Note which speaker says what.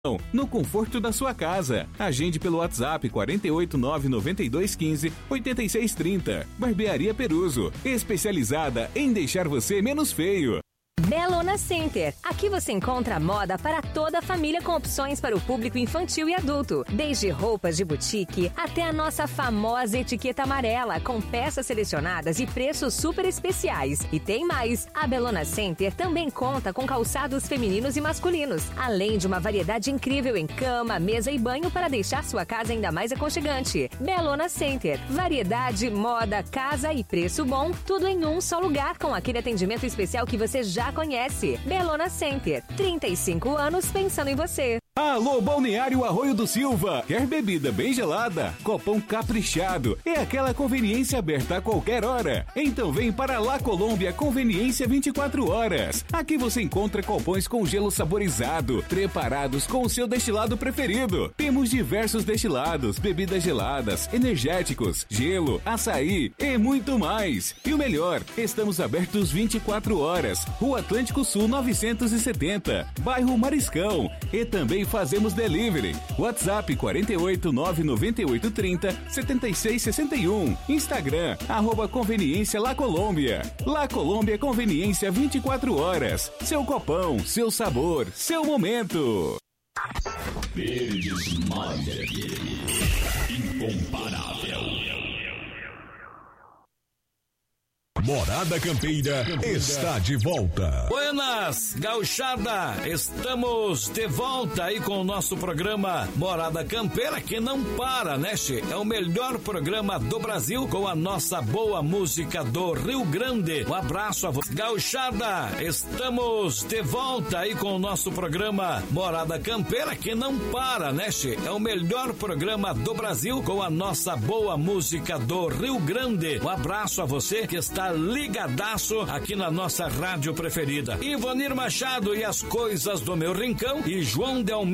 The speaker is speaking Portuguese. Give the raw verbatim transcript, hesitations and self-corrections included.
Speaker 1: no conforto da sua casa. Agende pelo WhatsApp quatro oito nove nove dois um cinco oito seis três zero. Barbearia Peruso, especializada em deixar você menos feio.
Speaker 2: Bellona Center. Aqui você encontra moda para toda a família com opções para o público infantil e adulto. Desde roupas de boutique até a nossa famosa etiqueta amarela com peças selecionadas e preços super especiais. E tem mais. A Bellona Center também conta com calçados femininos e masculinos, além de uma variedade incrível em cama, mesa e banho para deixar sua casa ainda mais aconchegante. Bellona Center. Variedade, moda, casa e preço bom, tudo em um só lugar com aquele atendimento especial que você já conhece. Bellona Center, trinta e cinco anos pensando em você.
Speaker 1: Alô, Balneário Arroio do Silva. Quer bebida bem gelada? Copão caprichado. É aquela conveniência aberta a qualquer hora. Então vem para La Colômbia Conveniência vinte e quatro horas. Aqui você encontra copões com gelo saborizado, preparados com o seu destilado preferido. Temos diversos destilados, bebidas geladas, energéticos, gelo, açaí e muito mais. E o melhor, estamos abertos vinte e quatro horas. Rua Atlântico Sul novecentos e setenta, bairro Mariscão. E também fazemos delivery. WhatsApp quatro oito nove nove oito três zero sete seis seis um. Instagram, arroba Conveniência La Colômbia. La Colômbia Conveniência vinte e quatro horas. Seu copão, seu sabor, seu momento.
Speaker 3: Verdes Master. Incomparável. Morada Campeira está de volta.
Speaker 4: Buenas, gauchada, estamos de volta aí com o nosso programa Morada Campeira, que não para, né, che? É o melhor programa do Brasil com a nossa boa música do Rio Grande. Um abraço a você. Gauchada, estamos de volta aí com o nosso programa Morada Campeira, que não para, né, che? É o melhor programa do Brasil com a nossa boa música do Rio Grande. Um abraço a você que está ligadaço aqui na nossa rádio preferida. Ivonir Machado e as coisas do meu rincão e João Del